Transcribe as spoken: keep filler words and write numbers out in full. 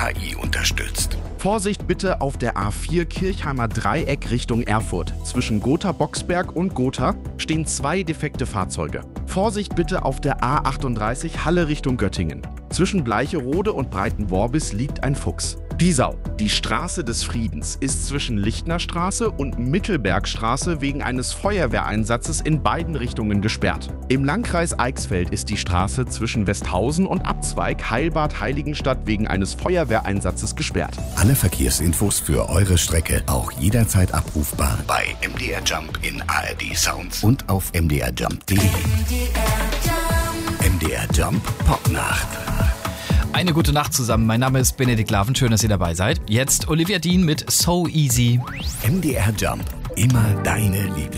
K I unterstützt. Vorsicht bitte auf der A vier Kirchheimer Dreieck Richtung Erfurt. Zwischen Gotha-Boxberg und Gotha stehen zwei defekte Fahrzeuge. Vorsicht bitte auf der A achtunddreißig Halle Richtung Göttingen. Zwischen Bleicherode und Breitenworbis liegt ein Fuchs. Diessau. Die Straße des Friedens ist zwischen Lichtnerstraße und Mittelbergstraße wegen eines Feuerwehreinsatzes in beiden Richtungen gesperrt. Im Landkreis Eichsfeld ist die Straße zwischen Westhausen und Abzweig Heilbad-Heiligenstadt wegen eines Feuerwehreinsatzes gesperrt. Alle Verkehrsinfos für eure Strecke auch jederzeit abrufbar bei M D R Jump in A R D Sounds und auf m d r jump punkt d e. M D R Jump Popnacht. Eine gute Nacht zusammen. Mein Name ist Benedikt Laven. Schön, dass ihr dabei seid. Jetzt Olivia Dean mit So Easy. M D R Jump. Immer deine Lieblings